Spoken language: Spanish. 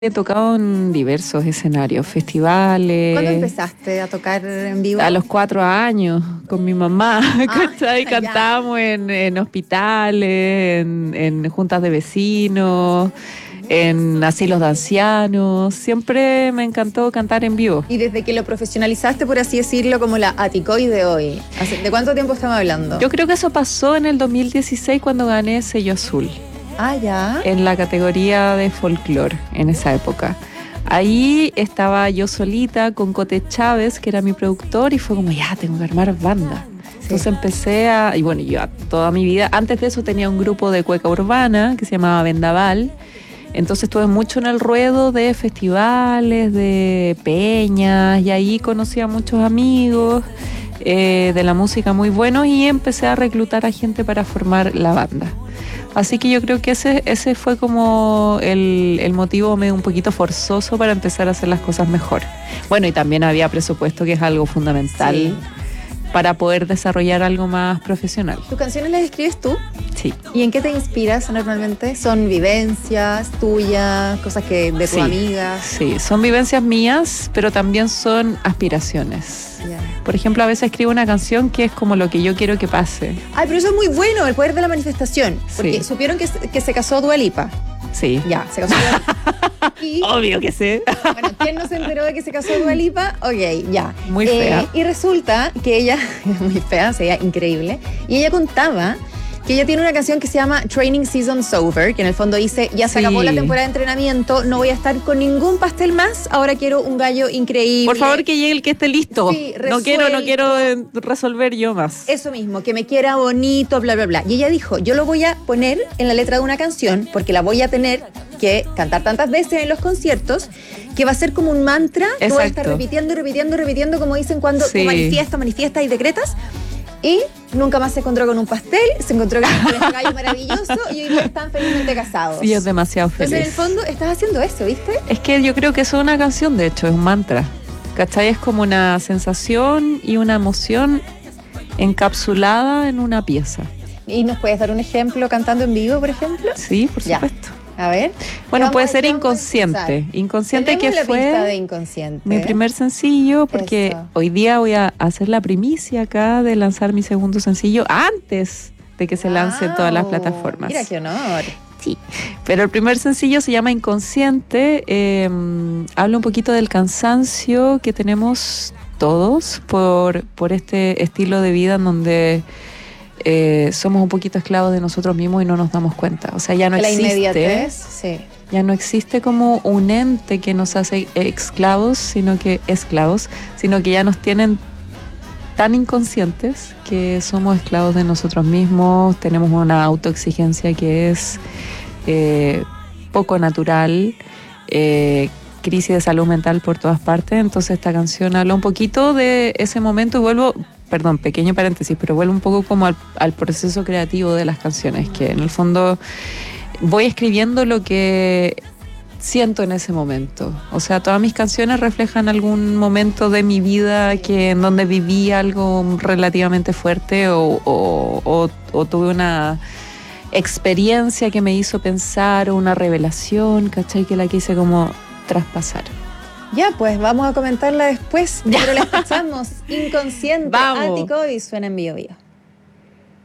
He tocado en diversos escenarios, festivales. ¿Cuándo empezaste a tocar en vivo? A los 4 años, con mi mamá, ¿cachai? Ya. Cantábamos en hospitales, en juntas de vecinos, en asilos de ancianos. Siempre me encantó cantar en vivo. Y desde que lo profesionalizaste, por así decirlo, como la Aticoy de hoy, ¿de cuánto tiempo estamos hablando? Yo creo que eso pasó en el 2016 cuando gané Sello Azul. Ah, ya. En la categoría de folclore en esa época. Ahí estaba yo solita con Cote Chávez, que era mi productor, y fue como, ya, tengo que armar banda. Entonces empecé y bueno, yo toda mi vida, antes de eso tenía un grupo de cueca urbana que se llamaba Vendaval. Entonces estuve mucho en el ruedo de festivales, de peñas, y ahí conocí a muchos amigos de la música muy buenos y empecé a reclutar a gente para formar la banda. Así que yo creo que ese fue como el motivo medio un poquito forzoso para empezar a hacer las cosas mejor. Bueno, y también había presupuesto, que es algo fundamental. Sí. Para poder desarrollar algo más profesional. ¿Tus canciones las escribes tú? Sí. ¿Y en qué te inspiras normalmente? ¿Son vivencias tuyas, cosas que de tus amigas? Sí, son vivencias mías, pero también son aspiraciones. Yeah. Por ejemplo, a veces escribo una canción que es como lo que yo quiero que pase. Ay, pero eso es muy bueno, el poder de la manifestación. Porque Sí. supieron que se casó Dua Lipa. Sí. Ya, se casó Dua Lipa. Y, Obvio que sé. bueno, ¿quién no se enteró de que se casó Dua Lipa? Ok, ya. Muy fea. Y resulta que ella, muy fea, se veía increíble, y ella contaba que ella tiene una canción que se llama Training Season's Over, que en el fondo dice, ya se acabó la temporada de entrenamiento, no voy a estar con ningún pastel más, ahora quiero un gallo increíble. Por favor, que llegue el que esté listo. Sí, no quiero resolver yo más. Eso mismo, que me quiera bonito, bla, bla, bla. Y ella dijo, yo lo voy a poner en la letra de una canción, porque la voy a tener que cantar tantas veces en los conciertos, que va a ser como un mantra, que voy a estar repitiendo, como dicen cuando tú manifiestas y decretas. Y nunca más se encontró con un pastel, se encontró con un gallo maravilloso y hoy día están felizmente casados. Sí, es demasiado feliz. Entonces, en el fondo, estás haciendo eso, ¿viste? Es que yo creo que eso es una canción, de hecho, es un mantra. ¿Cachai? Es como una sensación y una emoción encapsulada en una pieza. ¿Y nos puedes dar un ejemplo cantando en vivo, por ejemplo? Sí, por Ya. supuesto. A ver. Bueno, puede ser ¿Qué vamos a Inconsciente. escuchar? Inconsciente, Tenemos que la pista de fue Inconsciente. mi primer sencillo, porque Eso. hoy día voy a hacer la primicia acá de lanzar mi segundo sencillo antes de que se lance en todas las plataformas. Mira qué honor. Sí, pero el primer sencillo se llama Inconsciente. Habla un poquito del cansancio que tenemos todos por este estilo de vida en donde somos un poquito esclavos de nosotros mismos y no nos damos cuenta. O sea, ya no La existe. inmediatez, sí. Ya no existe como un ente que nos hace esclavos, sino que ya nos tienen tan inconscientes que somos esclavos de nosotros mismos. Tenemos una autoexigencia que es poco natural, crisis de salud mental por todas partes. Entonces esta canción habla un poquito de ese momento y pequeño paréntesis, pero vuelvo un poco como al proceso creativo de las canciones, que en el fondo voy escribiendo lo que siento en ese momento. O sea, todas mis canciones reflejan algún momento de mi vida en donde viví algo relativamente fuerte o tuve una experiencia que me hizo pensar, o una revelación, ¿cachai? Que la quise como traspasar. Ya, pues vamos a comentarla después, pero la escuchamos. Inconsciente, Vamos. Ático, y suena en Bio Bio.